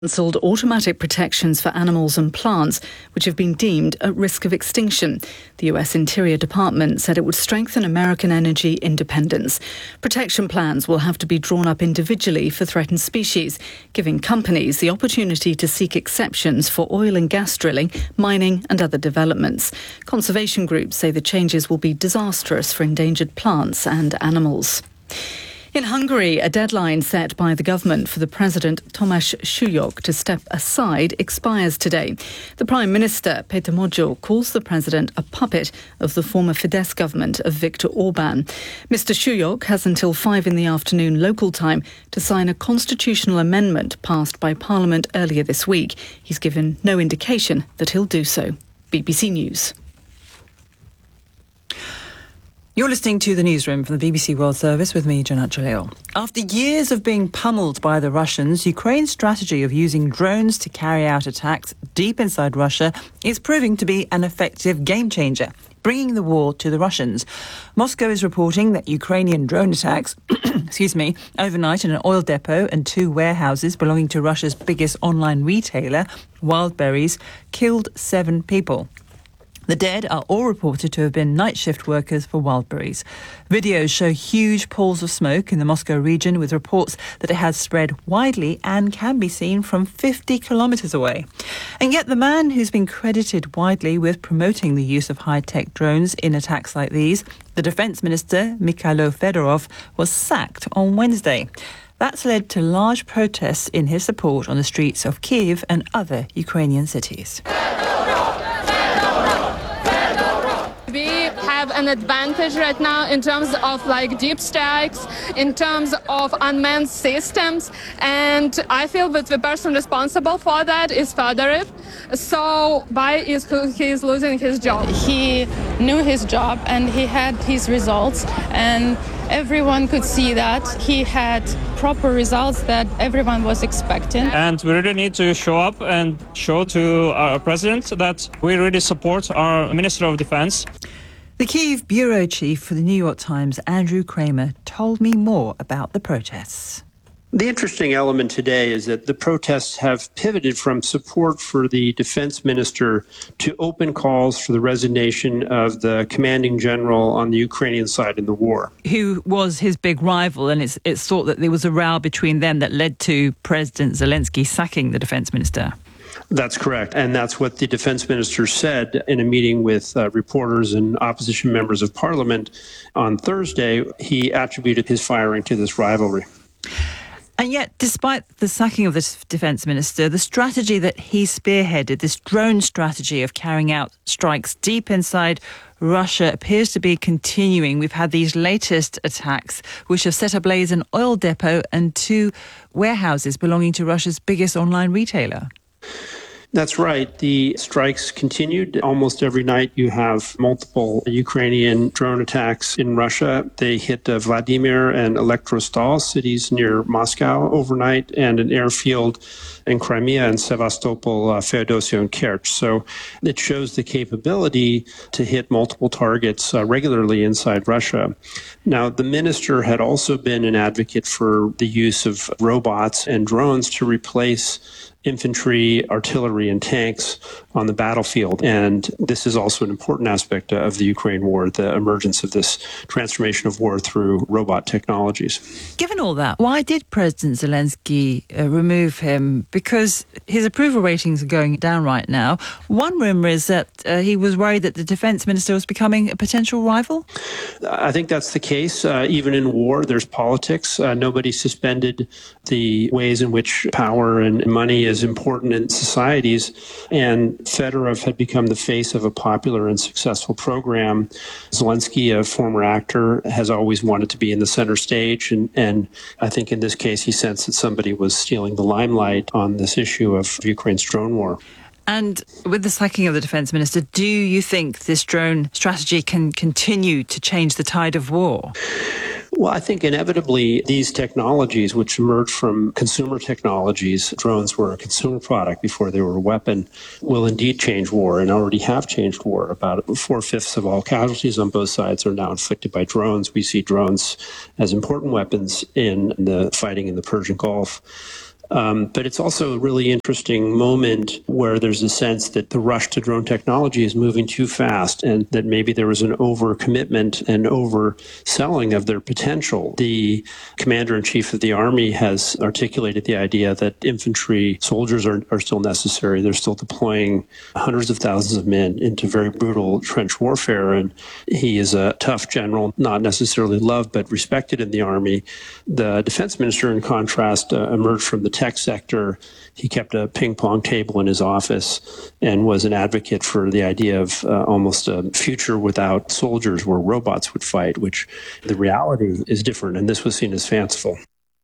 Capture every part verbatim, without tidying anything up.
Cancelled automatic protections for animals and plants, which have been deemed at risk of extinction. The U S Interior Department said it would strengthen American energy independence. Protection plans will have to be drawn up individually for threatened species, giving companies the opportunity to seek exceptions for oil and gas drilling, mining and other developments. Conservation groups say the changes will be disastrous for endangered plants and animals. In Hungary, a deadline set by the government for the President Tomáš Suyok to step aside expires today. The Prime Minister, Péter Magyar, calls the President a puppet of the former Fidesz government of Viktor Orbán. Mister Suyok has until five in the afternoon local time to sign a constitutional amendment passed by Parliament earlier this week. He's given no indication that he'll do so. B B C News. You're listening to the newsroom from the B B C World Service with me, Janat Jalil. After years of being pummeled by the Russians, Ukraine's strategy of using drones to carry out attacks deep inside Russia is proving to be an effective game changer, bringing the war to the Russians. Moscow is reporting that Ukrainian drone attacks, excuse me, overnight in an oil depot and two warehouses belonging to Russia's biggest online retailer, Wildberries, killed seven people. The dead are all reported to have been night shift workers for Wildberries. Videos show huge pools of smoke in the Moscow region, with reports that it has spread widely and can be seen from fifty kilometres away. And yet the man who's been credited widely with promoting the use of high-tech drones in attacks like these, the Defence Minister Mikhailo Fedorov, was sacked on Wednesday. That's led to large protests in his support on the streets of Kyiv and other Ukrainian cities. Have an advantage right now in terms of like deep strikes, in terms of unmanned systems, and I feel that the person responsible for that is Fedorov. So why is he is losing his job? He knew his job and he had his results, and everyone could see that he had proper results that everyone was expecting. And we really need to show up and show to our president that we really support our Minister of Defense. The Kyiv bureau chief for the New York Times, Andrew Kramer, told me more about the protests. The interesting element today is that the protests have pivoted from support for the defense minister to open calls for the resignation of the commanding general on the Ukrainian side in the war. Who was his big rival, and it's, it's thought that there was a row between them that led to President Zelensky sacking the defense minister. That's correct. And that's what the defense minister said in a meeting with uh, reporters and opposition members of parliament on Thursday. He attributed his firing to this rivalry. And yet, despite the sacking of the defence minister, the strategy that he spearheaded, this drone strategy of carrying out strikes deep inside Russia, appears to be continuing. We've had these latest attacks, which have set ablaze an oil depot and two warehouses belonging to Russia's biggest online retailer. That's right. The strikes continued. Almost every night you have multiple Ukrainian drone attacks in Russia. They hit uh, Vladimir and Elektrostal, cities near Moscow, overnight, and an airfield in Crimea and Sevastopol, uh, Feodosia, and Kerch. So it shows the capability to hit multiple targets uh, regularly inside Russia. Now, the minister had also been an advocate for the use of robots and drones to replace infantry, artillery, and tanks on the battlefield. And this is also an important aspect of the Ukraine war, the emergence of this transformation of war through robot technologies. Given all that, why did President Zelensky uh, remove him? Because his approval ratings are going down right now. One rumour is that uh, he was worried that the defence minister was becoming a potential rival? I think that's the case. Uh, even in war, there's politics. Uh, nobody suspended the ways in which power and money is important in societies, and Fedorov had become the face of a popular and successful program. Zelensky, a former actor, has always wanted to be in the center stage, and, and I think in this case he sensed that somebody was stealing the limelight on this issue of Ukraine's drone war. And with the sacking of the defence minister, do you think this drone strategy can continue to change the tide of war? Well, I think inevitably these technologies, which emerged from consumer technologies, drones were a consumer product before they were a weapon, will indeed change war and already have changed war. About four-fifths of all casualties on both sides are now inflicted by drones. We see drones as important weapons in the fighting in the Persian Gulf. Um, but it's also a really interesting moment where there's a sense that the rush to drone technology is moving too fast and that maybe there was an overcommitment and overselling of their potential. The commander-in-chief of the Army has articulated the idea that infantry soldiers are, are still necessary. They're still deploying hundreds of thousands of men into very brutal trench warfare, and he is a tough general, not necessarily loved but respected in the Army. The defense minister, in contrast, uh, emerged from the tech sector. He kept a ping pong table in his office and was an advocate for the idea of uh, almost a future without soldiers where robots would fight, which the reality is different, and this was seen as fanciful.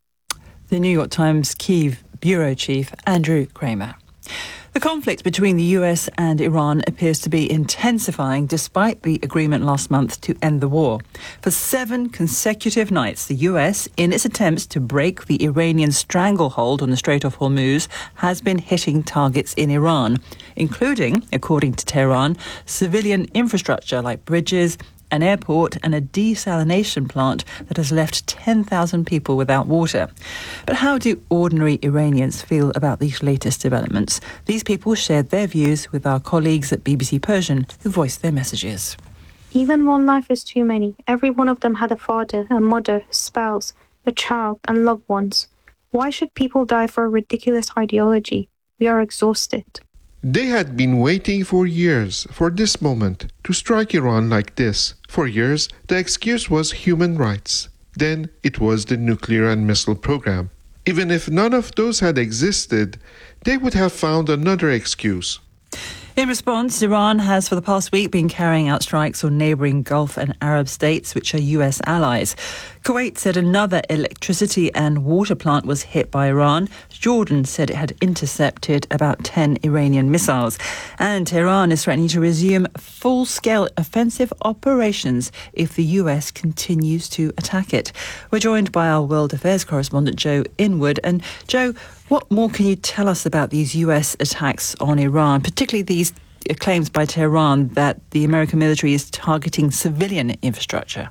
The New York Times Kyiv bureau chief, Andrew Kramer. The conflict between the U S and Iran appears to be intensifying despite the agreement last month to end the war. For seven consecutive nights, the U S, in its attempts to break the Iranian stranglehold on the Strait of Hormuz, has been hitting targets in Iran, including, according to Tehran, civilian infrastructure like bridges, an airport and a desalination plant that has left ten thousand people without water. But how do ordinary Iranians feel about these latest developments? These people shared their views with our colleagues at B B C Persian, who voiced their messages. Even one life is too many. Every one of them had a father, a mother, a spouse, a child and loved ones. Why should people die for a ridiculous ideology? We are exhausted. They had been waiting for years for this moment to strike Iran like this. For years, the excuse was human rights. Then it was the nuclear and missile program. Even if none of those had existed, they would have found another excuse. In response, Iran has for the past week been carrying out strikes on neighbouring Gulf and Arab states, which are U S allies. Kuwait said another electricity and water plant was hit by Iran. Jordan said it had intercepted about ten Iranian missiles. And Tehran is threatening to resume full-scale offensive operations if the U S continues to attack it. We're joined by our World Affairs correspondent, Joe Inwood. And Joe, what more can you tell us about these U S attacks on Iran, particularly these claims by Tehran that the American military is targeting civilian infrastructure?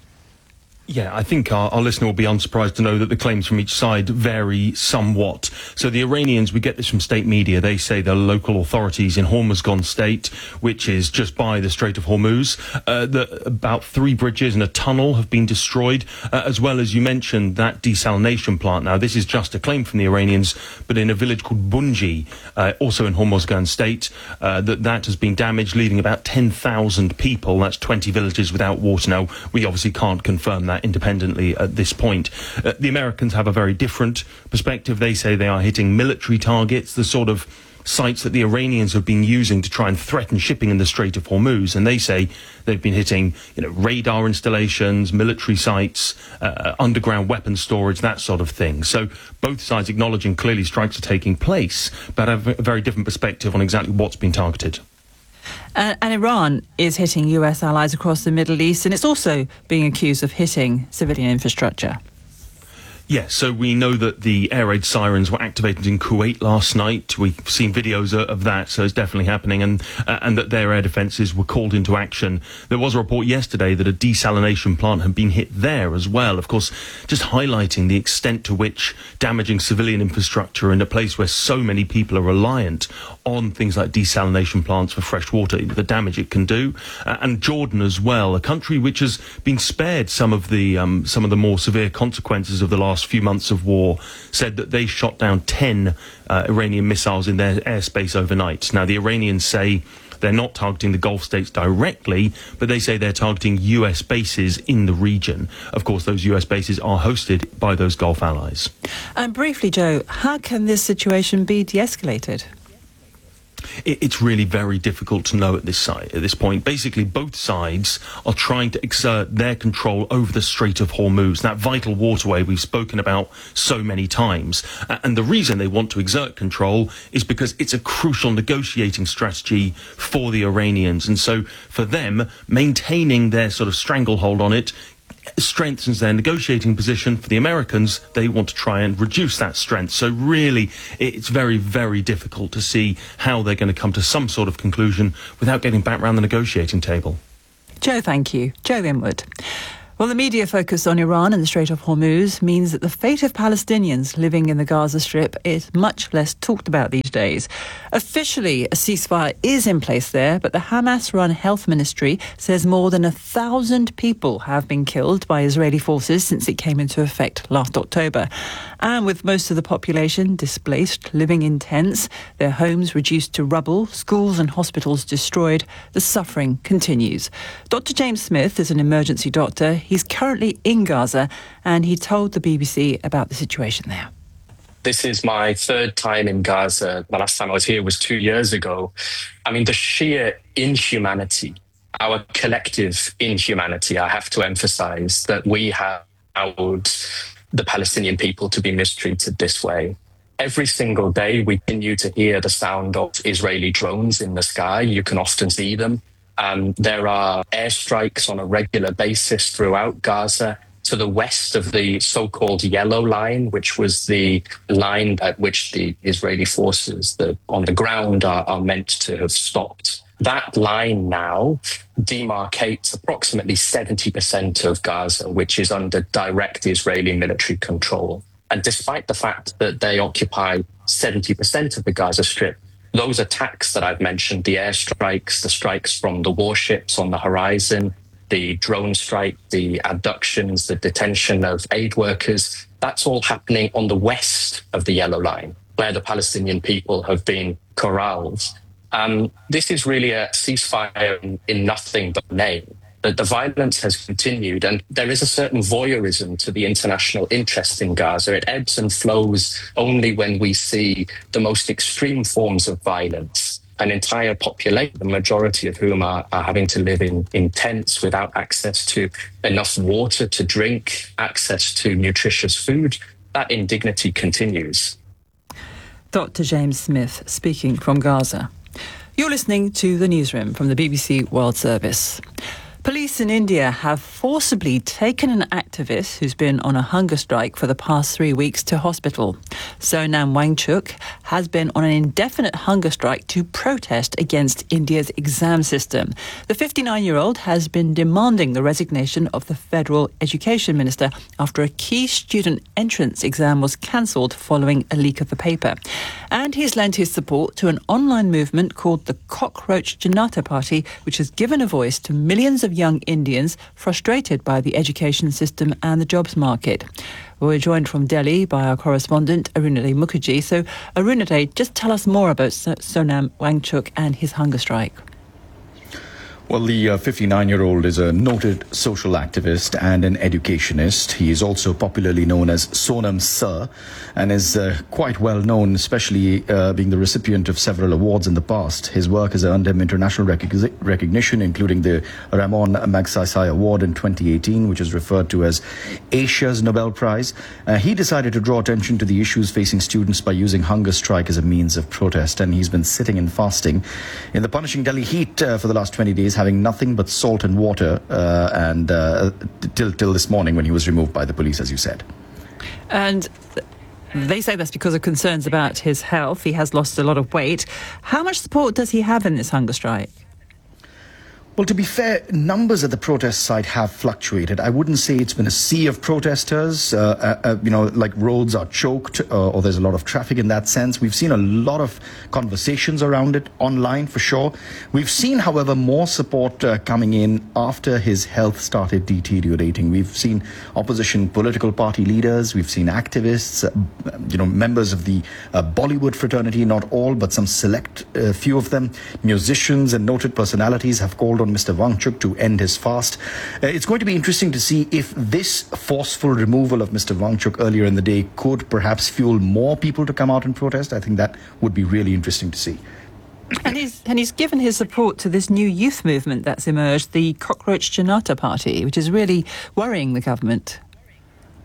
Yeah, I think our, our listener will be unsurprised to know that the claims from each side vary somewhat. So the Iranians, we get this from state media, they say the local authorities in Hormuzgan state, which is just by the Strait of Hormuz, uh, that about three bridges and a tunnel have been destroyed, uh, as well as you mentioned that desalination plant. Now, this is just a claim from the Iranians, but in a village called Bunji, uh, also in Hormuzgan state, uh, that that has been damaged, leaving about ten thousand people. That's twenty villages without water. Now, we obviously can't confirm that independently at this point. Uh, the Americans have a very different perspective. They say they are hitting military targets, the sort of sites that the Iranians have been using to try and threaten shipping in the Strait of Hormuz. And they say they've been hitting, you know, radar installations, military sites, uh, underground weapon storage, that sort of thing. So both sides acknowledging clearly strikes are taking place, but have a very different perspective on exactly what's been targeted. Uh, and Iran is hitting U S allies across the Middle East, and it's also being accused of hitting civilian infrastructure. Yes, so we know that the air raid sirens were activated in Kuwait last night. We've seen videos of that, so it's definitely happening, and uh, and that their air defences were called into action. There was a report yesterday that a desalination plant had been hit there as well. Of course, just highlighting the extent to which damaging civilian infrastructure in a place where so many people are reliant on things like desalination plants for fresh water, the damage it can do. Uh, and Jordan as well, a country which has been spared some of the um, some of the more severe consequences of the last few months of war, said that they shot down ten uh, Iranian missiles in their airspace overnight. Now, the Iranians say they're not targeting the Gulf states directly, but they say they're targeting U S bases in the region. Of course, those U S bases are hosted by those Gulf allies. And briefly, Joe, how can this situation be de-escalated? It's really very difficult to know at this side, at this point. Basically, both sides are trying to exert their control over the Strait of Hormuz, that vital waterway we've spoken about so many times. And the reason they want to exert control is because it's a crucial negotiating strategy for the Iranians. And so for them, maintaining their sort of stranglehold on it strengthens their negotiating position. For the Americans, they want to try and reduce that strength. So really, it's very, very difficult to see how they're going to come to some sort of conclusion without getting back around the negotiating table. Joe, thank you. Joe Inwood. Well, the media focus on Iran and the Strait of Hormuz means that the fate of Palestinians living in the Gaza Strip is much less talked about these days. Officially, a ceasefire is in place there, but the Hamas-run health ministry says more than a thousand people have been killed by Israeli forces since it came into effect last October. And with most of the population displaced, living in tents, their homes reduced to rubble, schools and hospitals destroyed, the suffering continues. Doctor James Smith is an emergency doctor. He's currently in Gaza, and he told the B B C about the situation there. This is my third time in Gaza. The last time I was here was two years ago. I mean, the sheer inhumanity, our collective inhumanity, I have to emphasize that we have allowed the Palestinian people to be mistreated this way. Every single day, we continue to hear the sound of Israeli drones in the sky. You can often see them. Um, there are airstrikes on a regular basis throughout Gaza to the west of the so-called Yellow Line, which was the line at which the Israeli forces that on the ground are, are meant to have stopped. That line now demarcates approximately seventy percent of Gaza, which is under direct Israeli military control. And despite the fact that they occupy seventy percent of the Gaza Strip, those attacks that I've mentioned, the airstrikes, the strikes from the warships on the horizon, the drone strike, the abductions, the detention of aid workers, that's all happening on the west of the Yellow Line, where the Palestinian people have been corralled. Um, this is really a ceasefire in, in nothing but name. But the violence has continued, and there is a certain voyeurism to the international interest in Gaza. It ebbs and flows only when we see the most extreme forms of violence. An entire population, the majority of whom are, are having to live in, in tents without access to enough water to drink, access to nutritious food. That indignity continues. Doctor James Smith speaking from Gaza. You're listening to The Newsroom from the B B C World Service. Police in India have forcibly taken an activist who's been on a hunger strike for the past three weeks to hospital. Sonam Wangchuk has been on an indefinite hunger strike to protest against India's exam system. The fifty-nine-year-old has been demanding the resignation of the federal education minister after a key student entrance exam was cancelled following a leak of the paper. And he's lent his support to an online movement called the Cockroach Janata Party, which has given a voice to millions of young Indians frustrated by the education system and the jobs market. We're joined from Delhi by our correspondent Arunade Mukherjee. So, Arunade, just tell us more about Sonam Wangchuk and his hunger strike. Well, the uh, fifty-nine-year-old is a noted social activist and an educationist. He is also popularly known as Sonam Sir and is uh, quite well known, especially uh, being the recipient of several awards in the past. His work has earned him international rec- recognition, including the Ramon Magsaysay Award in twenty eighteen, which is referred to as Asia's Nobel Prize. Uh, he decided to draw attention to the issues facing students by using hunger strike as a means of protest, and he's been sitting and fasting in the punishing Delhi heat uh, for the last twenty days, having nothing but salt and water, uh, and uh, till till this morning when he was removed by the police, as you said. And they say that's because of concerns about his health. He has lost a lot of weight. How much support does he have in this hunger strike? Well, to be fair, numbers at the protest site have fluctuated. I wouldn't say it's been a sea of protesters, uh, uh, you know, like roads are choked uh, or there's a lot of traffic in that sense. We've seen a lot of conversations around it online for sure. We've seen, however, more support uh, coming in after his health started deteriorating. We've seen opposition political party leaders, we've seen activists, uh, you know, members of the uh, Bollywood fraternity, not all, but some select uh, few of them, musicians and noted personalities have called on Mister Wangchuk to end his fast. Uh, it's going to be interesting to see if this forceful removal of Mister Wangchuk earlier in the day could perhaps fuel more people to come out and protest. I think that would be really interesting to see. And he's, and he's given his support to this new youth movement that's emerged, the Cockroach Janata Party, which is really worrying the government.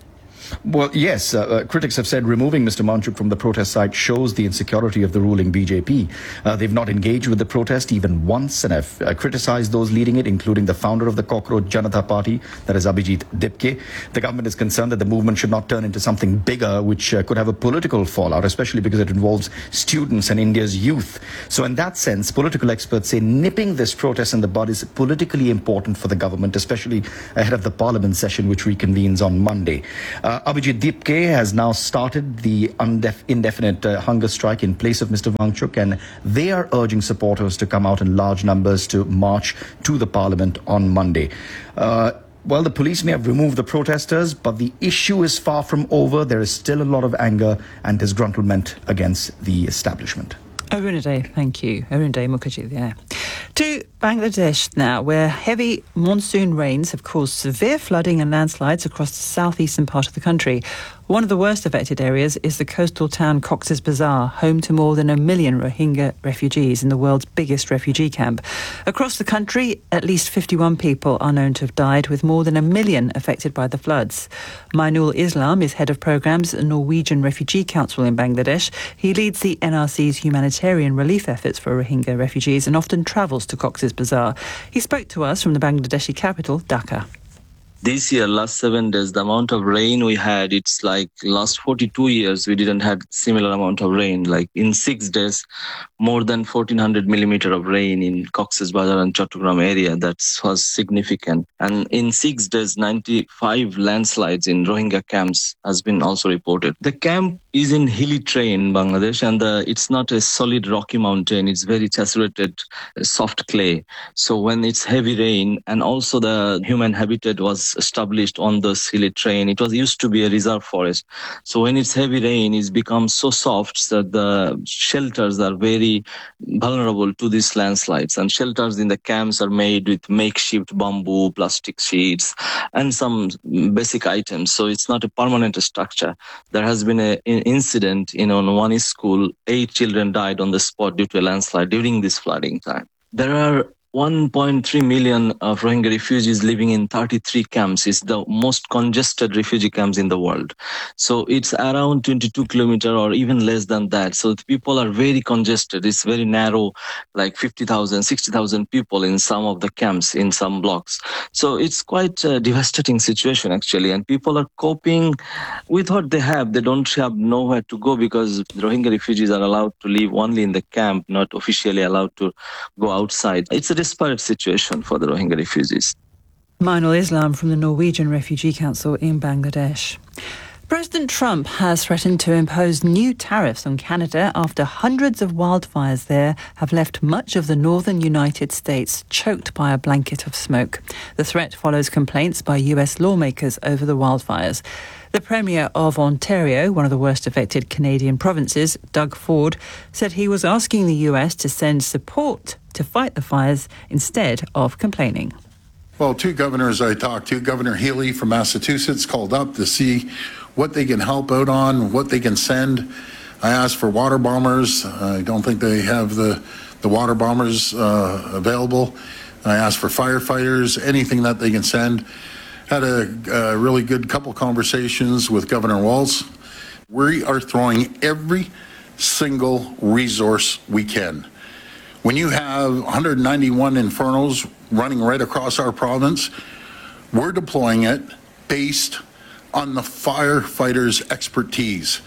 Well, yes, uh, uh, critics have said removing Mister Manchuk from the protest site shows the insecurity of the ruling B J P. Uh, they've not engaged with the protest even once and have uh, criticized those leading it, including the founder of the Cockroach Janata Party, that is Abhijit Dipke. The government is concerned that the movement should not turn into something bigger, which uh, could have a political fallout, especially because it involves students and India's youth. So in that sense, political experts say nipping this protest in the bud is politically important for the government, especially ahead of the parliament session, which reconvenes on Monday. Uh, Abhijit Dipke has now started the undef- indefinite uh, hunger strike in place of Mister Wangchuk, and they are urging supporters to come out in large numbers to march to the parliament on Monday. Uh, Well, the police may have removed the protesters, but the issue is far from over. There is still a lot of anger and disgruntlement against the establishment. Arunade, thank you. Arunade Mukherjee there. To Bangladesh now, where heavy monsoon rains have caused severe flooding and landslides across the southeastern part of the country. One of the worst affected areas is the coastal town Cox's Bazar, home to more than a million Rohingya refugees in the world's biggest refugee camp. Across the country, at least fifty-one people are known to have died, with more than a million affected by the floods. Mainul Islam is head of programs at the Norwegian Refugee Council in Bangladesh. He leads the N R C's humanitarian relief efforts for Rohingya refugees and often travels to Cox's Bazar. He spoke to us from the Bangladeshi capital, Dhaka. This year, last seven days, the amount of rain we had, it's like last forty-two years, we didn't have similar amount of rain. Like in six days, more than fourteen hundred millimeter of rain in Cox's Bazar and Chattogram area. That was significant. And in six days, ninety-five landslides in Rohingya camps has been also reported. The camp is in hilly terrain, Bangladesh, and the, it's not a solid rocky mountain. It's very saturated, soft clay. So when it's heavy rain, and also the human habitat was established on the hilly terrain, it was used to be a reserve forest. So when it's heavy rain, it's become so soft that the shelters are very vulnerable to these landslides. And shelters in the camps are made with makeshift bamboo, plastic sheets, and some basic items. So it's not a permanent structure. There has been a, an incident in on one school. Eight children died on the spot due to a landslide during this flooding time. There are one point three million of Rohingya refugees living in thirty-three camps. It's the most congested refugee camps in the world. So it's around twenty-two kilometers or even less than that. So the people are very congested. It's very narrow, like fifty thousand, sixty thousand people in some of the camps, in some blocks. So it's quite a devastating situation, actually. And people are coping with what they have. They don't have nowhere to go because Rohingya refugees are allowed to live only in the camp, not officially allowed to go outside. It's a desperate situation for the Rohingya refugees. Mainul Islam from the Norwegian Refugee Council in Bangladesh. President Trump has threatened to impose new tariffs on Canada after hundreds of wildfires there have left much of the northern United States choked by a blanket of smoke. The threat follows complaints by U S lawmakers over the wildfires. The Premier of Ontario, one of the worst affected Canadian provinces, Doug Ford, said he was asking the U S to send support to fight the fires instead of complaining. Well, two governors I talked to, Governor Healy from Massachusetts called up to see what they can help out on, what they can send. I asked for water bombers. I don't think they have the, the water bombers uh, available. I asked for firefighters, anything that they can send. Had a, a really good couple conversations with Governor Walz. We are throwing every single resource we can. When you have one hundred ninety-one infernos running right across our province, we're deploying it based on the firefighters' expertise.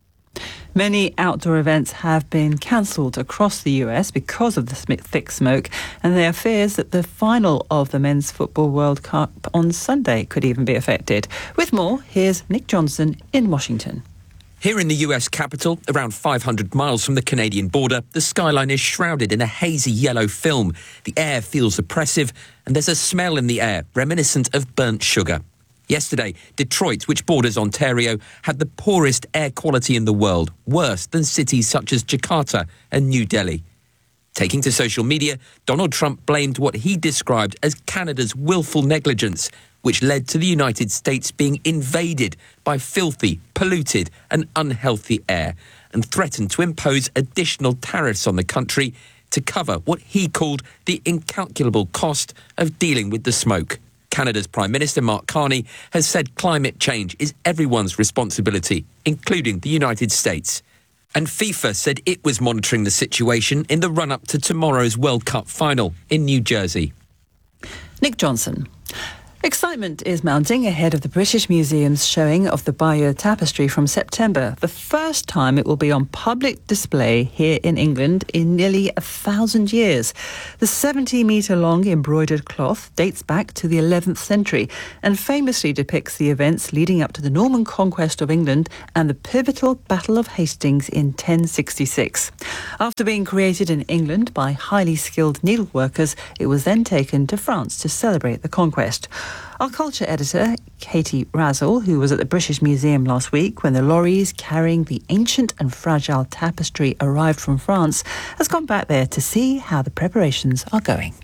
Many outdoor events have been cancelled across the U S because of the thick smoke, and there are fears that the final of the Men's Football World Cup on Sunday could even be affected. With more, here's Nick Johnson in Washington. Here in the U S capital, around five hundred miles from the Canadian border, the skyline is shrouded in a hazy yellow film. The air feels oppressive, and there's a smell in the air reminiscent of burnt sugar. Yesterday, Detroit, which borders Ontario, had the poorest air quality in the world, worse than cities such as Jakarta and New Delhi. Taking to social media, Donald Trump blamed what he described as Canada's willful negligence, which led to the United States being invaded by filthy, polluted and unhealthy air, and threatened to impose additional tariffs on the country to cover what he called the incalculable cost of dealing with the smoke. Canada's Prime Minister Mark Carney has said climate change is everyone's responsibility, including the United States. And FIFA said it was monitoring the situation in the run-up to tomorrow's World Cup final in New Jersey. Nick Johnson. Excitement is mounting ahead of the British Museum's showing of the Bayeux Tapestry from September, the first time it will be on public display here in England in nearly a thousand years. The seventy-metre-long embroidered cloth dates back to the eleventh century and famously depicts the events leading up to the Norman conquest of England and the pivotal Battle of Hastings in ten sixty-six. After being created in England by highly skilled needleworkers, it was then taken to France to celebrate the conquest. Our culture editor, Katie Razzle, who was at the British Museum last week when the lorries carrying the ancient and fragile tapestry arrived from France, has gone back there to see how the preparations are going.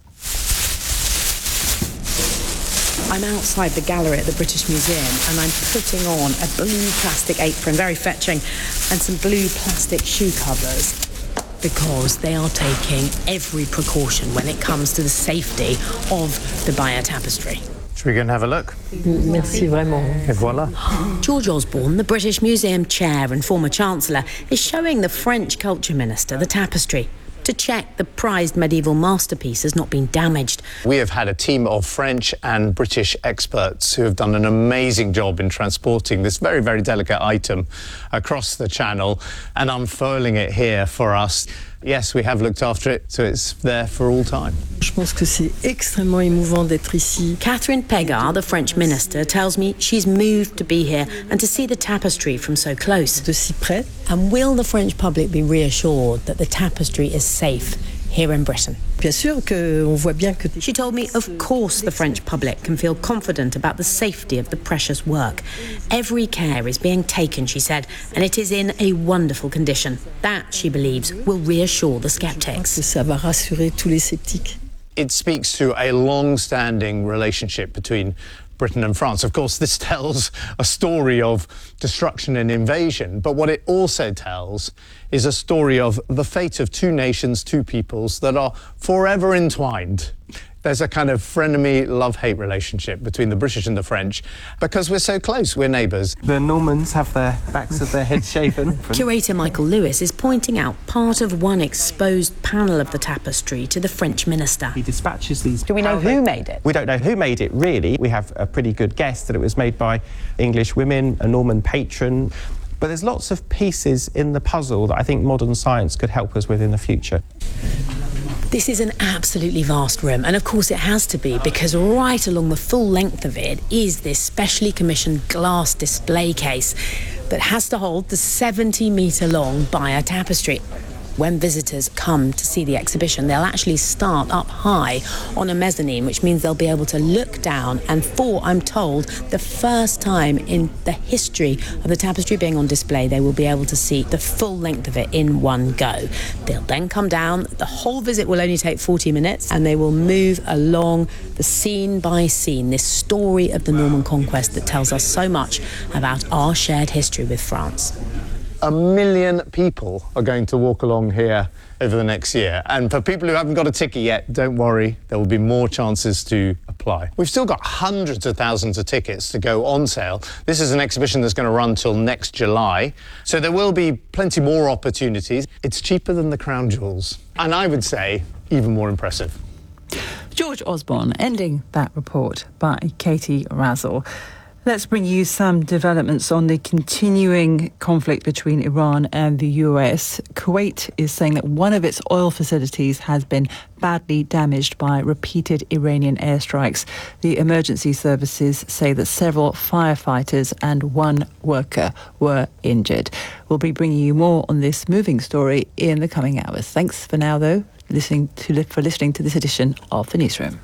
I'm outside the gallery at the British Museum and I'm putting on a blue plastic apron, very fetching, and some blue plastic shoe covers, because they are taking every precaution when it comes to the safety of the Bayeux Tapestry. Should we go and have a look? Merci vraiment. Et voilà. George Osborne, the British Museum chair and former Chancellor, is showing the French Culture Minister the tapestry to check the prized medieval masterpiece has not been damaged. We have had a team of French and British experts who have done an amazing job in transporting this very, very delicate item across the channel and unfurling it here for us. Yes, we have looked after it, so it's there for all time. Je pense que c'est extrêmement émouvant d'être ici. Catherine Pégard, the French minister, tells me she's moved to be here and to see the tapestry from so close. De si près. And will the French public be reassured that the tapestry is safe here in Britain? Bien sûr que on voit bien que... She told me, of course, the French public can feel confident about the safety of the precious work. Every care is being taken, she said, and it is in a wonderful condition. That, she believes, will reassure the sceptics. Ça va rassurer tous les sceptiques. It speaks to a long-standing relationship between Britain and France. Of course, this tells a story of destruction and invasion, but what it also tells is a story of the fate of two nations, two peoples that are forever entwined. There's a kind of frenemy, love-hate relationship between the British and the French because we're so close, we're neighbours. The Normans have their backs of their heads shaven. Curator Michael Lewis is pointing out part of one exposed panel of the tapestry to the French minister. He dispatches these... Do we know who made it? We don't know who made it, really. We have a pretty good guess that it was made by English women, a Norman patron. But there's lots of pieces in the puzzle that I think modern science could help us with in the future. This is an absolutely vast room, and of course it has to be, because right along the full length of it is this specially commissioned glass display case that has to hold the seventy-metre-long Bayeux Tapestry. When visitors come to see the exhibition, they'll actually start up high on a mezzanine, which means they'll be able to look down, and for, I'm told, the first time in the history of the tapestry being on display, they will be able to see the full length of it in one go. They'll then come down. The whole visit will only take forty minutes, and they will move along the scene by scene, this story of the Norman conquest that tells us so much about our shared history with France. A million people are going to walk along here over the next year. And for people who haven't got a ticket yet, don't worry, there will be more chances to apply. We've still got hundreds of thousands of tickets to go on sale. This is an exhibition that's going to run till next July. So there will be plenty more opportunities. It's cheaper than the crown jewels. And I would say even more impressive. George Osborne ending that report by Katie Razzle. Let's bring you some developments on the continuing conflict between Iran and the U S. Kuwait is saying that one of its oil facilities has been badly damaged by repeated Iranian airstrikes. The emergency services say that several firefighters and one worker were injured. We'll be bringing you more on this moving story in the coming hours. Thanks for now, though, listening to, for listening to this edition of The Newsroom.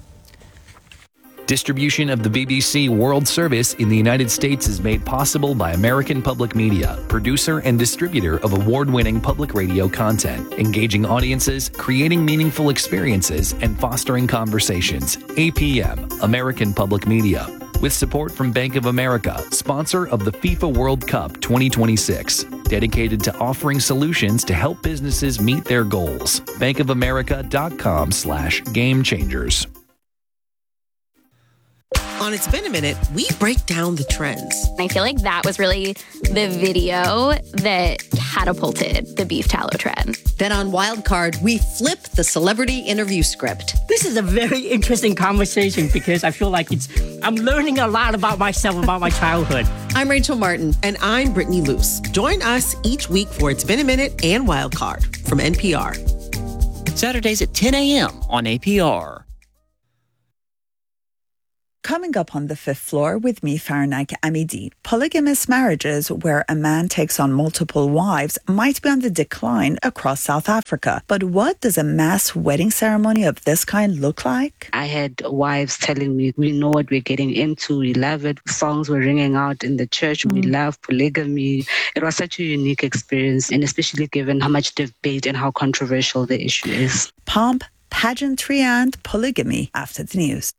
Distribution of the B B C World Service in the United States is made possible by American Public Media, producer and distributor of award-winning public radio content, engaging audiences, creating meaningful experiences, and fostering conversations. A P M, American Public Media. With support from Bank of America, sponsor of the FIFA World Cup twenty twenty-six. Dedicated to offering solutions to help businesses meet their goals. bankofamerica.com slash game changers. On It's Been a Minute, we break down the trends. I feel like that was really the video that catapulted the beef tallow trend. Then on Wildcard, we flip the celebrity interview script. This is a very interesting conversation because I feel like it's I'm learning a lot about myself, about my childhood. I'm Rachel Martin. And I'm Brittany Luce. Join us each week for It's Been a Minute and Wildcard from N P R. Saturdays at ten a.m. on A P R. Coming up on the fifth floor with me, Farnaik Amidi, polygamous marriages where a man takes on multiple wives might be on the decline across South Africa. But what does a mass wedding ceremony of this kind look like? I had wives telling me, we know what we're getting into, we love it. Songs were ringing out in the church, we love polygamy. It was such a unique experience, and especially given how much debate and how controversial the issue is. Pomp, pageantry and polygamy after the news.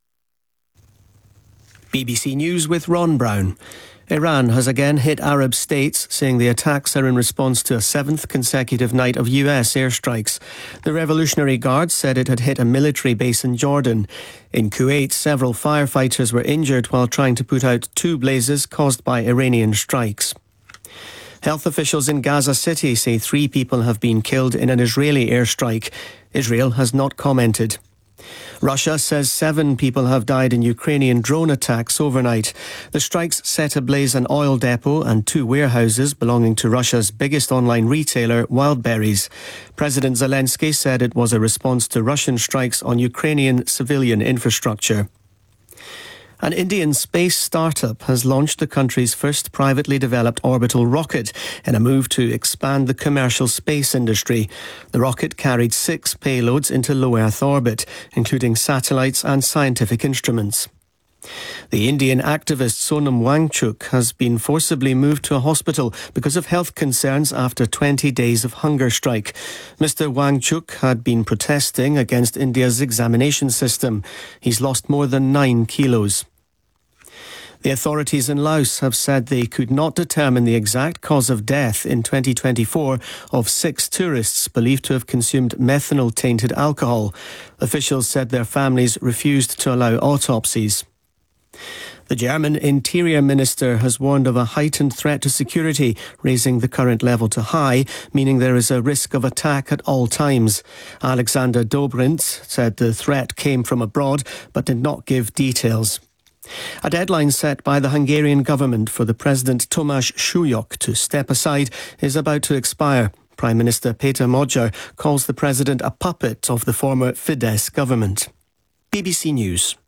B B C News with Ron Brown. Iran has again hit Arab states, saying the attacks are in response to a seventh consecutive night of U S airstrikes. The Revolutionary Guard said it had hit a military base in Jordan. In Kuwait, several firefighters were injured while trying to put out two blazes caused by Iranian strikes. Health officials in Gaza City say three people have been killed in an Israeli airstrike. Israel has not commented. Russia says seven people have died in Ukrainian drone attacks overnight. The strikes set ablaze an oil depot and two warehouses belonging to Russia's biggest online retailer, Wildberries. President Zelensky said it was a response to Russian strikes on Ukrainian civilian infrastructure. An Indian space startup has launched the country's first privately developed orbital rocket in a move to expand the commercial space industry. The rocket carried six payloads into low Earth orbit, including satellites and scientific instruments. The Indian activist Sonam Wangchuk has been forcibly moved to a hospital because of health concerns after twenty days of hunger strike. Mister Wangchuk had been protesting against India's examination system. He's lost more than nine kilos. The authorities in Laos have said they could not determine the exact cause of death in twenty twenty-four of six tourists believed to have consumed methanol-tainted alcohol. Officials said their families refused to allow autopsies. The German Interior Minister has warned of a heightened threat to security, raising the current level to high, meaning there is a risk of attack at all times. Alexander Dobrindt said the threat came from abroad, but did not give details. A deadline set by the Hungarian government for the President Tomáš Súlyog to step aside is about to expire. Prime Minister Péter Magyar calls the president a puppet of the former Fidesz government. B B C News.